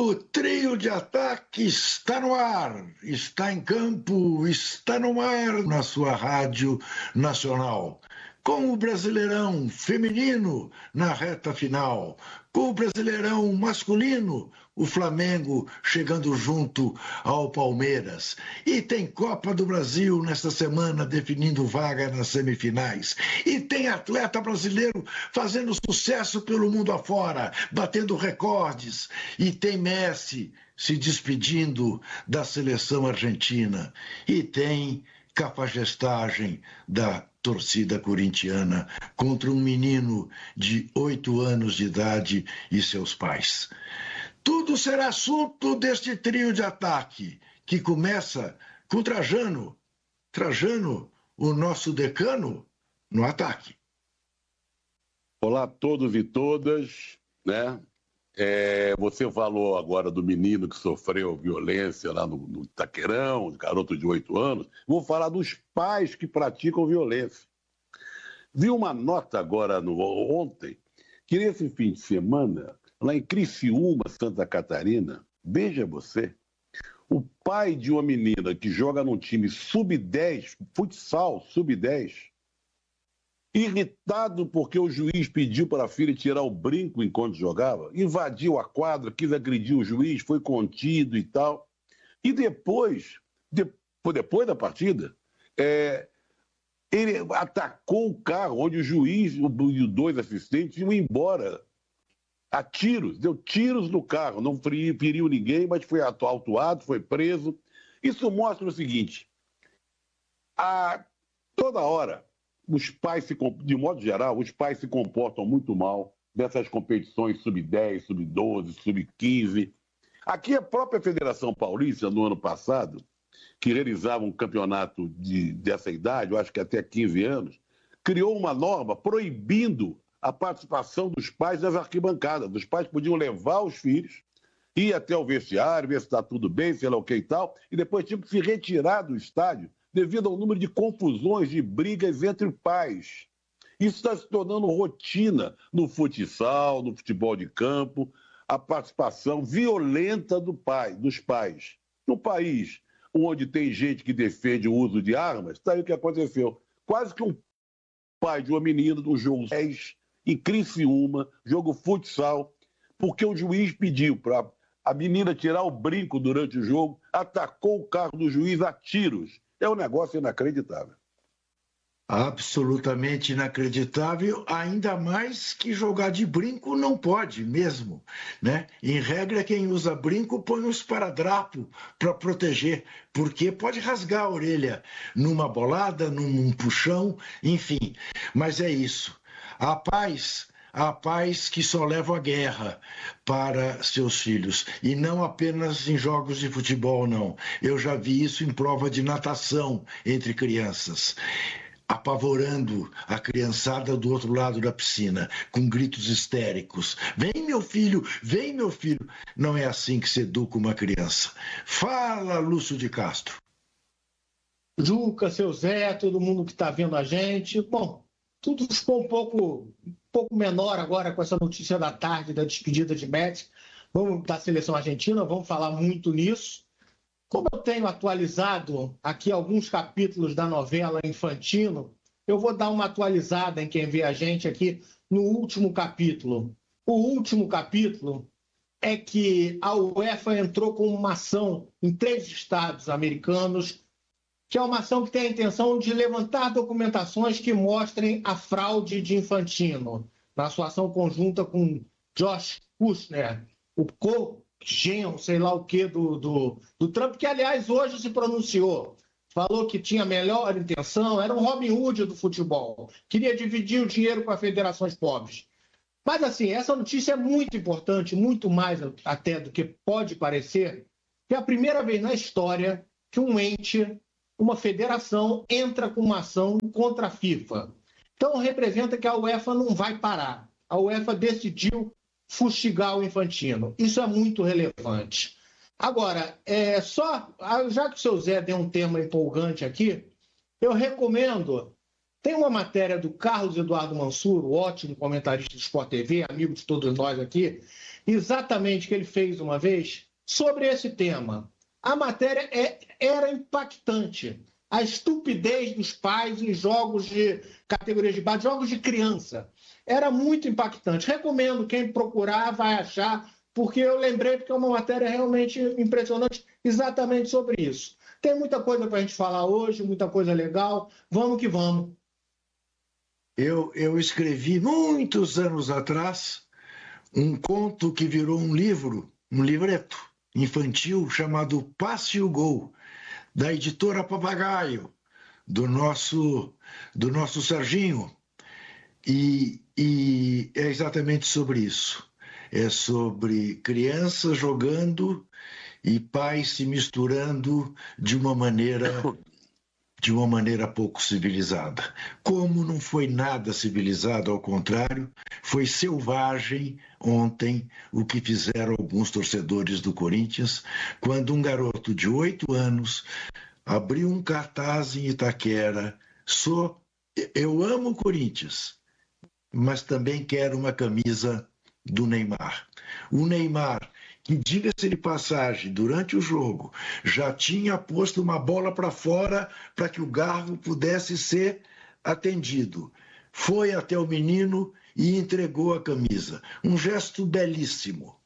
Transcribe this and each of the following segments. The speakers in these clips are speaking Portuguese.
O trio de ataque está no ar, está em campo, está no mar na sua rádio nacional. Com o Brasileirão feminino na reta final, com o Brasileirão masculino, o Flamengo chegando junto ao Palmeiras. E tem Copa do Brasil nesta semana definindo vaga nas semifinais. E tem atleta brasileiro fazendo sucesso pelo mundo afora, batendo recordes. E tem Messi se despedindo da seleção argentina. E tem cafajestagem da torcida corintiana contra um menino de 8 anos de idade e seus pais. Tudo será assunto deste trio de ataque, que começa com Trajano. Trajano, o nosso decano, no ataque. Olá a todos e todas, né? Você falou agora do menino que sofreu violência lá no Itaquerão, garoto de 8 anos. Vou falar dos pais que praticam violência. Vi uma nota agora ontem que nesse fim de semana, lá em Criciúma, Santa Catarina, veja você, o pai de uma menina que joga num time sub-10, futsal sub-10, irritado porque o juiz pediu para a filha tirar o brinco enquanto jogava, invadiu a quadra, quis agredir o juiz, foi contido e tal. E depois da partida, ele atacou o carro onde o juiz e os 2 assistentes iam embora a tiros, deu tiros no carro, não feriu ninguém, mas foi autuado, foi preso. Isso mostra o seguinte, toda hora, os pais, de modo geral, os pais se comportam muito mal nessas competições sub-10, sub-12, sub-15. Aqui a própria Federação Paulista, no ano passado, que realizava um campeonato dessa idade, eu acho que até 15 anos, criou uma norma proibindo a participação dos pais nas arquibancadas. Os pais podiam levar os filhos, ir até o vestiário, ver se está tudo bem, sei lá o que e tal, e depois tinham que se retirar do estádio devido ao número de confusões, de brigas entre pais. Isso está se tornando rotina no futsal, no futebol de campo, a participação violenta dos pais. No país onde tem gente que defende o uso de armas, está aí o que aconteceu. Quase que um pai de uma menina do jogo 10 em Criciúma, jogo futsal, porque o juiz pediu para a menina tirar o brinco durante o jogo, atacou o carro do juiz a tiros. É um negócio inacreditável. Absolutamente inacreditável, ainda mais que jogar de brinco não pode mesmo, né? Em regra, quem usa brinco põe um esparadrapo para proteger, porque pode rasgar a orelha numa bolada, num puxão, enfim. Mas é isso. A paz que só leva a guerra para seus filhos, e não apenas em jogos de futebol, não. Eu já vi isso em prova de natação entre crianças, apavorando a criançada do outro lado da piscina, com gritos histéricos. Vem, meu filho, vem, meu filho. Não é assim que se educa uma criança. Fala, Lúcio de Castro. Juca, seu Zé, todo mundo que está vendo a gente. Bom, tudo ficou um pouco menor agora com essa notícia da tarde da despedida de Messi. Vamos da seleção argentina, vamos falar muito nisso. Como eu tenho atualizado aqui alguns capítulos da novela Infantino, eu vou dar uma atualizada em quem vê a gente aqui no último capítulo. O último capítulo é que a UEFA entrou com uma ação em 3 estados americanos, que é uma ação que tem a intenção de levantar documentações que mostrem a fraude de Infantino, na sua ação conjunta com Josh Kushner, o co-genro, sei lá o que, do Trump, que, aliás, hoje se pronunciou. Falou que tinha a melhor intenção, era um Robin Hood do futebol, queria dividir o dinheiro com as federações pobres. Mas, assim, essa notícia é muito importante, muito mais até do que pode parecer, que é a primeira vez na história que um ente, uma federação, entra com uma ação contra a FIFA. Então, representa que a UEFA não vai parar. A UEFA decidiu fustigar o Infantino. Isso é muito relevante. Agora, já que o seu Zé deu um tema empolgante aqui, eu recomendo Tem uma matéria do Carlos Eduardo Mansur, o ótimo comentarista do Sport TV, amigo de todos nós aqui, exatamente que ele fez uma vez sobre esse tema. A matéria era impactante. A estupidez dos pais em jogos de categorias de base, jogos de criança. Era muito impactante. Recomendo, quem procurar vai achar, porque eu lembrei, porque é uma matéria realmente impressionante exatamente sobre isso. Tem muita coisa para a gente falar hoje, muita coisa legal. Vamos que vamos. Eu escrevi muitos anos atrás um conto que virou um livro, um livreto infantil chamado Passe o Gol, da editora Papagaio, do nosso Serginho. E é exatamente sobre isso. É sobre crianças jogando e pais se misturando de uma maneira pouco civilizada. Como não foi nada civilizado, ao contrário, foi selvagem ontem o que fizeram alguns torcedores do Corinthians, quando um garoto de 8 anos abriu um cartaz em Itaquera: eu amo o Corinthians, mas também quero uma camisa do Neymar. O Neymar, que, diga-se de passagem, durante o jogo, já tinha posto uma bola para fora para que o Garro pudesse ser atendido. Foi até o menino e entregou a camisa. Um gesto belíssimo.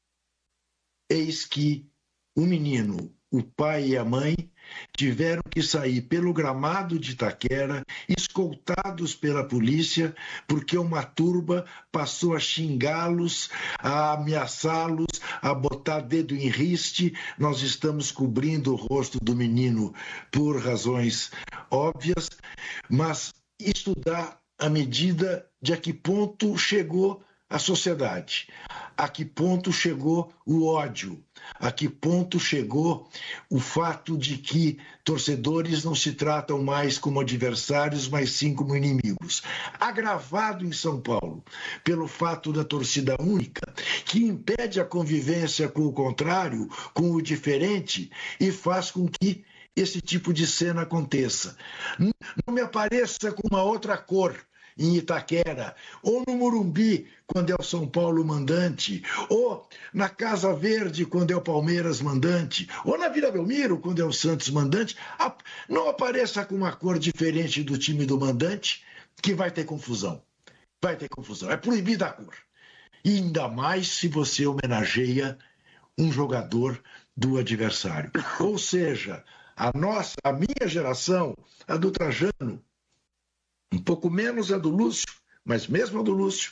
Eis que o menino, o pai e a mãe tiveram que sair pelo gramado de Itaquera, escoltados pela polícia, porque uma turba passou a xingá-los, a ameaçá-los, a botar dedo em riste. Nós estamos cobrindo o rosto do menino por razões óbvias, mas isso dá a medida de a que ponto chegou a sociedade, a que ponto chegou o ódio, a que ponto chegou o fato de que torcedores não se tratam mais como adversários, mas sim como inimigos. Agravado em São Paulo pelo fato da torcida única, que impede a convivência com o contrário, com o diferente, e faz com que esse tipo de cena aconteça. Não me apareça com uma outra cor em Itaquera, ou no Morumbi, quando é o São Paulo mandante, ou na Casa Verde, quando é o Palmeiras mandante, ou na Vila Belmiro, quando é o Santos mandante. Não apareça com uma cor diferente do time do mandante, que vai ter confusão. Vai ter confusão. É proibida a cor. E ainda mais se você homenageia um jogador do adversário. Ou seja, a minha geração, a do Trajano, um pouco menos a do Lúcio, mas mesmo a do Lúcio,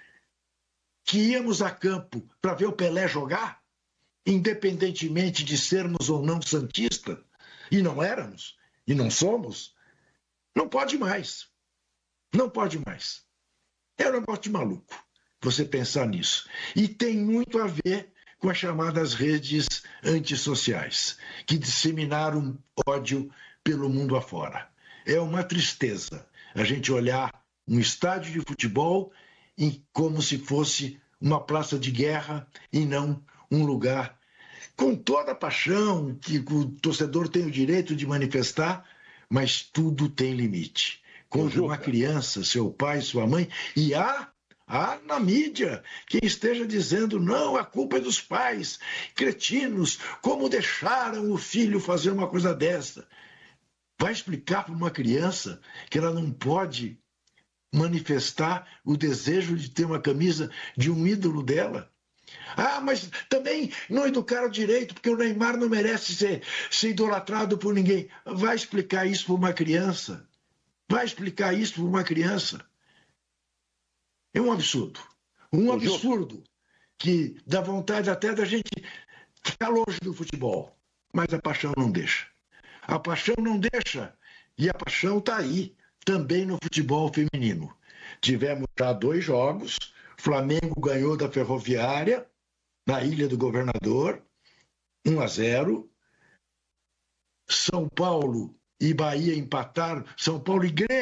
que íamos a campo para ver o Pelé jogar, independentemente de sermos ou não santistas, e não éramos, e não somos, não pode mais. Não pode mais. É um negócio de maluco você pensar nisso. E tem muito a ver com as chamadas redes antissociais, que disseminaram ódio pelo mundo afora. É uma tristeza a gente olhar um estádio de futebol como se fosse uma praça de guerra e não um lugar com toda a paixão que o torcedor tem o direito de manifestar, mas tudo tem limite. Quando uma criança, seu pai, sua mãe, e há na mídia quem esteja dizendo: não, a culpa é dos pais, cretinos, como deixaram o filho fazer uma coisa dessa. Vai explicar para uma criança que ela não pode manifestar o desejo de ter uma camisa de um ídolo dela? Mas também não educaram direito, porque o Neymar não merece ser idolatrado por ninguém. Vai explicar isso para uma criança. Vai explicar isso para uma criança. É um absurdo. Um absurdo que dá vontade até da gente ficar longe do futebol. Mas a paixão não deixa. A paixão não deixa. E a paixão está aí, também no futebol feminino. Tivemos já 2 jogos. Flamengo ganhou da Ferroviária, na Ilha do Governador, 1-0. São Paulo e Bahia empataram. São Paulo e Grêmio